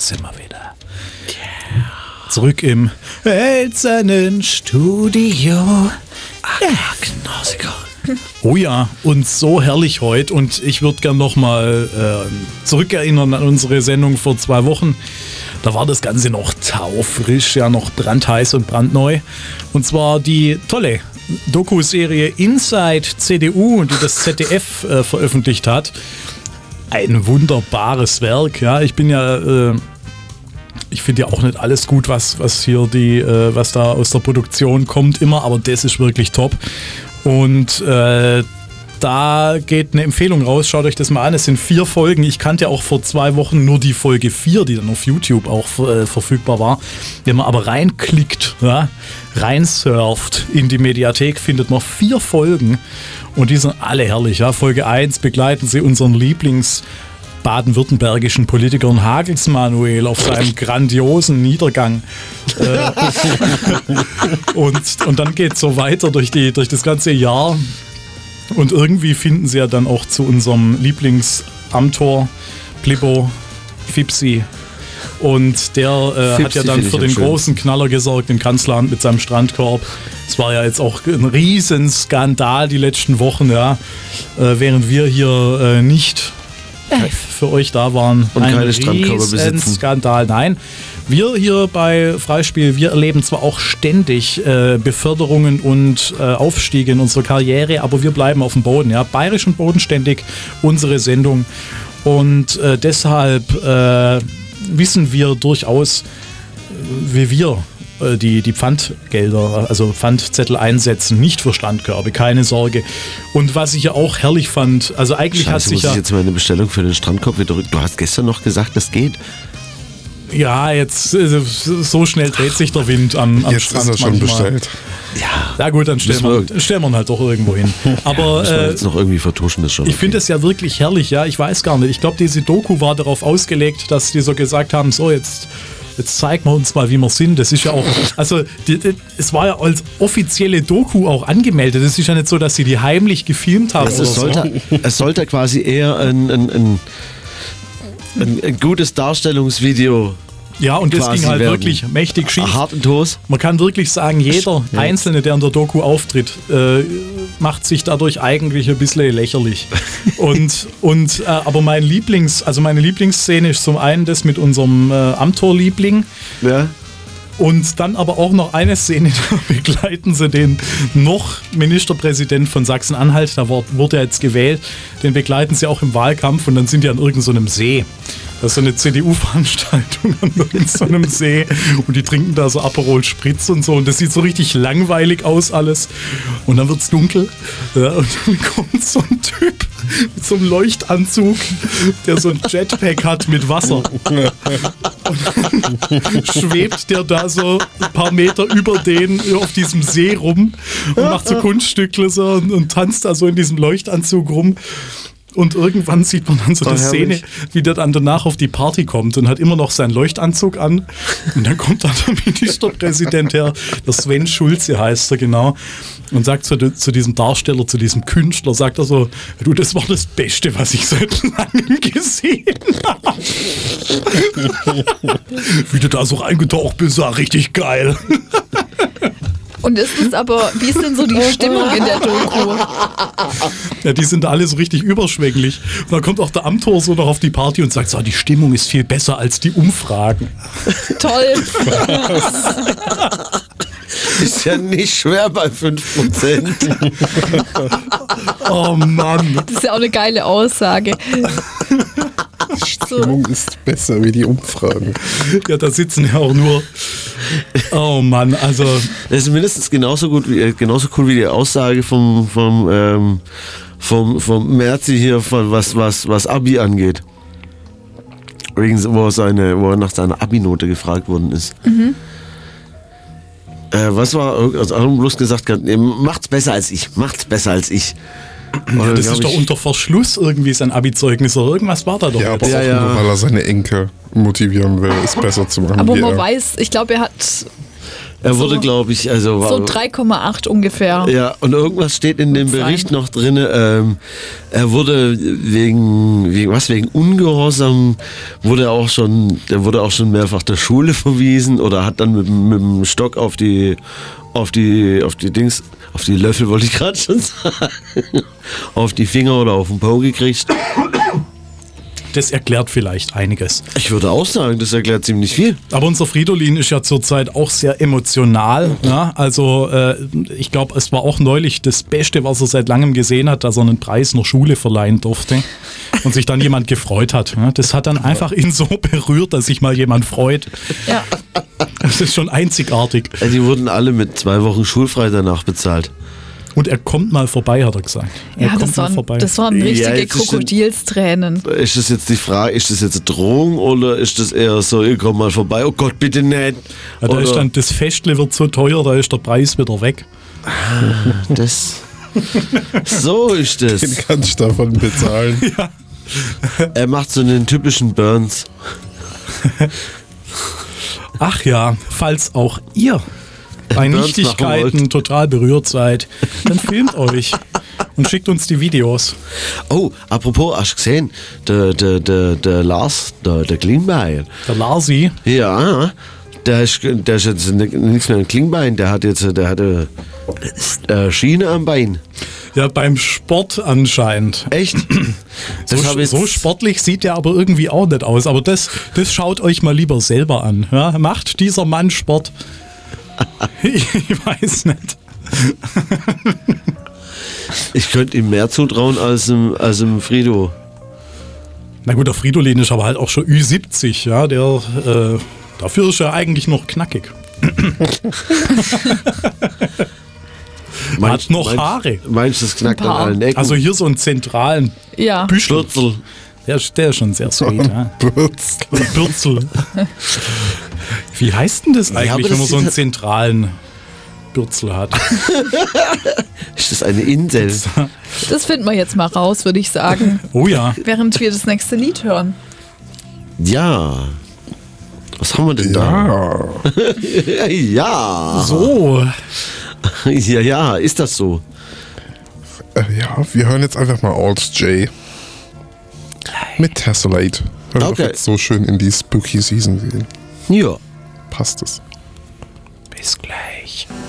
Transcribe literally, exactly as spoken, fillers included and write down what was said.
sind wir wieder. Yeah. Zurück im hölzernen Studio. Ach, Knorsiger. Oh ja, und so herrlich heute. Und ich würde gern nochmal äh, zurückerinnern an unsere Sendung vor zwei Wochen. Da war das Ganze noch taufrisch, ja noch brandheiß und brandneu. Und zwar die tolle Doku-Serie Inside C D U, die das Z D F äh, veröffentlicht hat. Ein wunderbares Werk, ja. Ich bin ja, äh, ich finde ja auch nicht alles gut, was, was hier die, äh, was da aus der Produktion kommt immer, aber das ist wirklich top. Und äh, da geht eine Empfehlung raus, schaut euch das mal an, es sind vier Folgen. Ich kannte auch vor zwei Wochen nur die Folge vier, die dann auf YouTube auch äh, verfügbar war. Wenn man aber reinklickt, ja, reinsurft in die Mediathek, findet man vier Folgen und die sind alle herrlich. Ja. Folge eins begleiten sie unseren Lieblings- baden-württembergischen Politiker Hagels Manuel auf seinem grandiosen Niedergang. äh, und, und dann geht es so weiter durch, die, durch das ganze Jahr. Und irgendwie finden sie ja dann auch zu unserem Lieblingsamtor Blibbo Fipsi. Und der äh, Fipsi hat ja dann für den schön. großen Knaller gesorgt, den Kanzleramt mit seinem Strandkorb. Es war ja jetzt auch ein Riesenskandal die letzten Wochen, ja, äh, während wir hier äh, nicht für euch da waren. Und ein keine Strandkörper besitzen. Skandal. Nein, wir hier bei Freispiel, wir erleben zwar auch ständig äh, Beförderungen und äh, Aufstiege in unserer Karriere, aber wir bleiben auf dem Boden. Ja? Bayerisch und bodenständig, unsere Sendung. Und äh, deshalb äh, wissen wir durchaus, wie wir Die, die Pfandgelder, also Pfandzettel einsetzen, nicht für Strandkörbe, keine Sorge. Und was ich ja auch herrlich fand, also eigentlich Scheiße, hat sich muss ja... ich jetzt mal eine Bestellung für den Strandkorb wieder rücken. Du hast gestern noch gesagt, das geht. Ja, jetzt so schnell dreht sich der Wind am, am jetzt Strand. Jetzt ist er schon manchmal. bestellt. Ja, ja gut, dann stellen wir, wir, stellen wir ihn halt doch irgendwo hin. Aber ja, äh, jetzt noch irgendwie vertuschen das schon. Ich okay. finde es ja wirklich herrlich, ja. Ich weiß gar nicht. Ich glaube, diese Doku war darauf ausgelegt, dass die so gesagt haben, so jetzt... Jetzt zeigen wir uns mal, wie wir sind. Das ist ja auch, also die, die, es war ja als offizielle Doku auch angemeldet. Es ist ja nicht so, dass sie die heimlich gefilmt haben. Es, oder es, sollte, so. es sollte quasi eher ein, ein, ein, ein, ein gutes Darstellungsvideo. Ja, und das ging halt werden. wirklich mächtig schief. Hart und Toast. Man kann wirklich sagen, jeder ja. Einzelne, der in der Doku auftritt, äh, macht sich dadurch eigentlich ein bisschen lächerlich. und, und, äh, aber mein Lieblings, also meine Lieblingsszene ist zum einen das mit unserem äh, Amtor-Liebling. Ja. Und dann aber auch noch eine Szene, da begleiten sie den noch Ministerpräsident von Sachsen-Anhalt, da wurde er jetzt gewählt, den begleiten sie auch im Wahlkampf und dann sind die an irgendeinem See. Das ist so eine C D U-Veranstaltung an irgendeinem See und die trinken da so Aperol Spritz und so und das sieht so richtig langweilig aus alles. Und dann wird's dunkel ja, und dann kommt so ein Typ mit so einem Leuchtanzug, der so ein Jetpack hat mit Wasser. Und dann schwebt der da so ein paar Meter über den auf diesem See rum und macht so Kunststückle so und, und tanzt da so in diesem Leuchtanzug rum. Und irgendwann sieht man dann so eine Szene, wie der dann danach auf die Party kommt und hat immer noch seinen Leuchtanzug an. Und dann kommt dann der Ministerpräsident her, der Sven Schulze heißt er genau, und sagt zu, zu diesem Darsteller, zu diesem Künstler, sagt er so, du, das war das Beste, was ich seit langem gesehen habe. Wie du da so reingetaucht bist, war richtig geil. Und ist es aber, wie ist denn so die Stimmung in der Doku? Ja, die sind alle so richtig überschwänglich. Und dann kommt auch der Amtor so noch auf die Party und sagt so, die Stimmung ist viel besser als die Umfragen. Toll. Ist ja nicht schwer bei fünf Prozent. Oh Mann. Das ist ja auch eine geile Aussage. Die Stimmung ist besser wie die Umfragen. Ja, da sitzen ja auch nur... Oh Mann, also... Das ist mindestens genauso gut, wie, genauso cool wie die Aussage vom, vom, ähm, vom, vom Merzi hier, von was, was, was Abi angeht. Übrigens, wo er, seine, wo er nach seiner Abi-Note gefragt worden ist. Mhm. Äh, was war, also haben bloß gesagt, macht's besser als ich, macht's besser als ich. Ja, das ist doch unter Verschluss irgendwie sein Abi-Zeugnis oder irgendwas war da doch. Ja, aber jetzt. auch ja, nur, ja. weil er seine Enkel motivieren will, es besser zu machen. Aber man er. weiß, ich glaube, er hat Er wurde, So. glaube ich, also So drei Komma acht ungefähr. ja, und irgendwas steht in dem Sein. Bericht noch drin. Ähm, er wurde wegen, wegen was wegen Ungehorsam wurde er auch schon, der wurde auch schon mehrfach der Schule verwiesen oder hat dann mit, dem- mit dem Stock auf die auf die auf die Dings auf die Löffel wollte ich gerade schon sagen auf die Finger oder auf den Po gekriegt. Das erklärt vielleicht einiges. Ich würde auch sagen, das erklärt ziemlich viel. Aber unser Fridolin ist ja zurzeit auch sehr emotional. Ja? Also äh, ich glaube, es war auch neulich das Beste, was er seit langem gesehen hat, dass er einen Preis einer Schule verleihen durfte und sich dann jemand gefreut hat. Ja? Das hat dann einfach ihn so berührt, dass sich mal jemand freut. Ja. Das ist schon einzigartig. Also die wurden alle mit zwei Wochen schulfrei danach bezahlt. Und er kommt mal vorbei, hat er gesagt. Er Ja, kommt das mal waren, vorbei. das waren Ja, richtige jetzt ist Krokodilstränen. Ist das jetzt die Frage, ist das jetzt eine Drohung oder ist das eher so, ihr kommt mal vorbei, oh Gott, bitte nicht. Ja, da ist Oder- dann, das Festle wird so teuer, da ist der Preis wieder weg. Das. So ist das. Den kann ich davon bezahlen. Er macht so einen typischen Burns. Ach ja, falls auch ihr bei Burns machen Nichtigkeiten wollt. total berührt seid, dann filmt euch und schickt uns die Videos. Oh, apropos, hast du gesehen, der, der, der, der Lars, der, der Klingbein. Der Larsi, Ja, der ist, der ist jetzt nicht nicht nur ein Klingbein, der hat jetzt der hat eine äh, Schiene am Bein. ja beim Sport anscheinend. Echt? So, Das hab ich- so sportlich sieht der aber irgendwie auch nicht aus. Aber das, das schaut euch mal lieber selber an. Ja? Macht dieser Mann Sport? Ich weiß nicht. Ich könnte ihm mehr zutrauen als dem, als dem Frido. Na gut, der Fridolin ist aber halt auch schon Ü siebzig. Ja? Der, äh, dafür ist er eigentlich noch knackig. Hat noch Haare. Meinst du, das knackt Ein an paar. allen Ecken? Also hier so einen zentralen Ja. Büschel. Bürzel. Der, ist- der ist schon sehr sweet. Ja? Bürz. Und Bürzel. Wie heißt denn das eigentlich, aber das wenn man so einen sieht- zentralen Bürzel hat? Ist das eine Insel? Das finden wir jetzt mal raus, würde ich sagen. Oh ja. Während wir das nächste Lied hören. Ja. Was haben wir denn da? Ja. Ja. So. Ja, ja, ist das so? Äh, ja, wir hören jetzt einfach mal Alt J. Mit Tessellate. Weil wir Okay. doch jetzt so schön in die Spooky Season gehen. Ja. Passt es. Bis gleich.